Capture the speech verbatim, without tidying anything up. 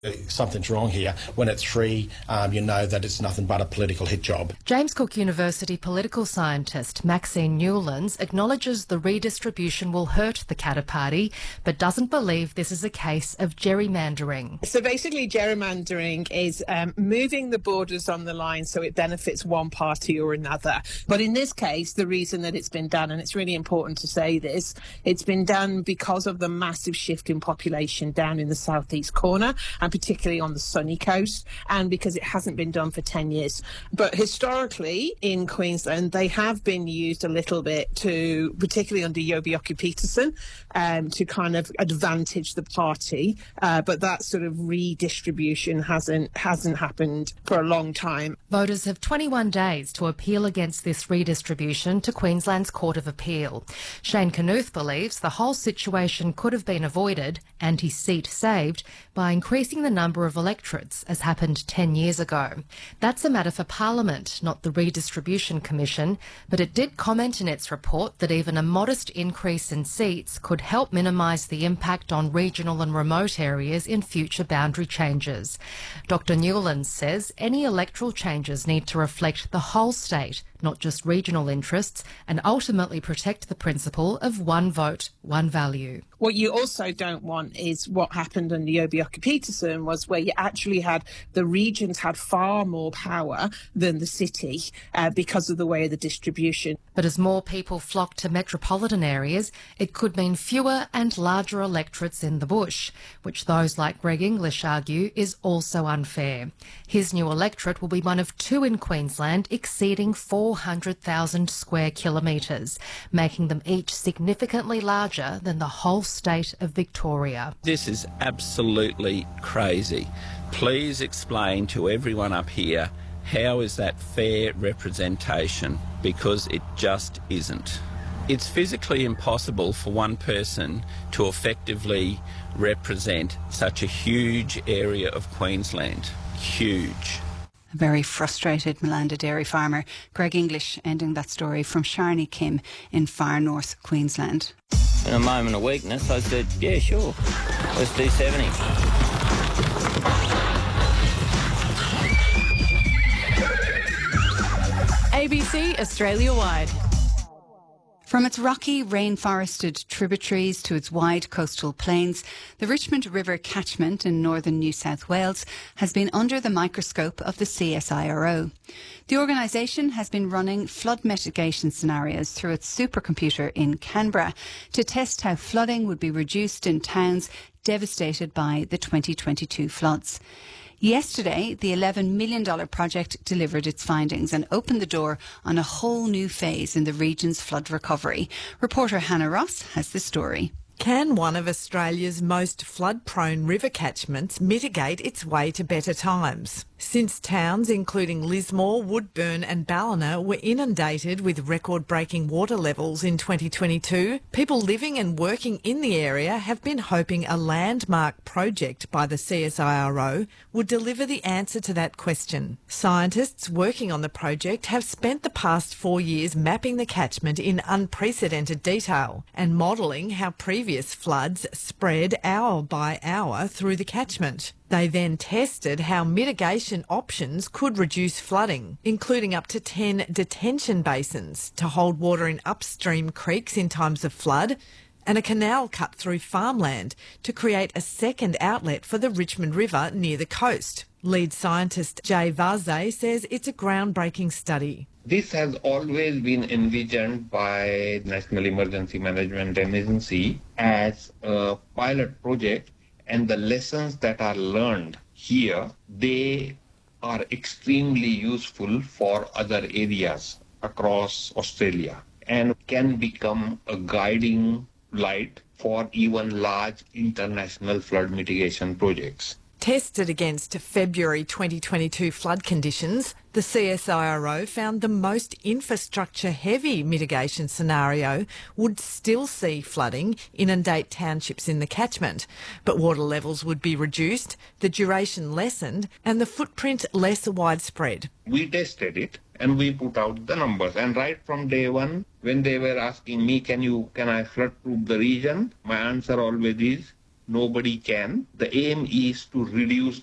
Something's wrong here. When it's free, um, you know that it's nothing but a political hit job. James Cook University political scientist Maxine Newlands acknowledges the redistribution will hurt the Katter Party, but doesn't believe this is a case of gerrymandering. So basically gerrymandering is um, moving the borders on the line so it benefits one party or another. But in this case, the reason that it's been done, and it's really important to say this, it's been done because of the massive shift in population down in the southeast corner, and particularly on the sunny coast, and because it hasn't been done for ten years. But historically in Queensland, they have been used a little bit to, particularly under Yobioki-Peterson, um, to kind of advantage the party. Uh, but that sort of redistribution hasn't hasn't happened for a long time. Voters have twenty-one days to appeal against this redistribution to Queensland's Court of Appeal. Shane Knuth believes the whole situation could have been avoided and his seat saved by increasing the number of electorates, as happened ten years ago. That's a matter for Parliament, not the Redistribution Commission, but it did comment in its report that even a modest increase in seats could help minimise the impact on regional and remote areas in future boundary changes. Doctor Newlands says any electoral changes need to reflect the whole state, not just regional interests, and ultimately protect the principle of one vote, one value. What you also don't want is what happened under Yobioki-Peterson, was where you actually had the regions had far more power than the city uh, because of the way of the distribution. But as more people flock to metropolitan areas, it could mean fewer and larger electorates in the bush, which those like Greg English argue is also unfair. His new electorate will be one of two in Queensland exceeding four hundred thousand square kilometres, making them each significantly larger than the whole state of Victoria. This is absolutely crazy. Please explain to everyone up here, how is that fair representation? Because it just isn't. It's physically impossible for one person to effectively represent such a huge area of Queensland. Huge. A very frustrated Malanda dairy farmer, Greg English, ending that story from Sharni Kim in far north Queensland. In a moment of weakness, I said, yeah, sure, let's do seventy. A B C Australia-wide. From its rocky, rainforested tributaries to its wide coastal plains, the Richmond River catchment in northern New South Wales has been under the microscope of the C S I R O. The organisation has been running flood mitigation scenarios through its supercomputer in Canberra to test how flooding would be reduced in towns devastated by the twenty twenty-two floods. Yesterday, the eleven million dollars project delivered its findings and opened the door on a whole new phase in the region's flood recovery. Reporter Hannah Ross has the story. Can one of Australia's most flood-prone river catchments mitigate its way to better times? Since towns including Lismore, Woodburn and Ballina were inundated with record-breaking water levels in twenty twenty-two, people living and working in the area have been hoping a landmark project by the C S I R O would deliver the answer to that question. Scientists working on the project have spent the past four years mapping the catchment in unprecedented detail and modelling how previous floods spread hour by hour through the catchment. They then tested how mitigation options could reduce flooding, including up to ten detention basins to hold water in upstream creeks in times of flood, and a canal cut through farmland to create a second outlet for the Richmond River near the coast. Lead scientist Jay Vaze says it's a groundbreaking study. This has always been envisioned by National Emergency Management Agency as a pilot project, and the lessons that are learned here, they are extremely useful for other areas across Australia and can become a guiding light for even large international flood mitigation projects. Tested against February twenty twenty-two flood conditions, the C S I R O found the most infrastructure-heavy mitigation scenario would still see flooding inundate townships in the catchment, but water levels would be reduced, the duration lessened, and the footprint less widespread. We tested it and we put out the numbers, and right from day one, when they were asking me, can you, can I flood-proof the region? My answer always is, nobody can. The aim is to reduce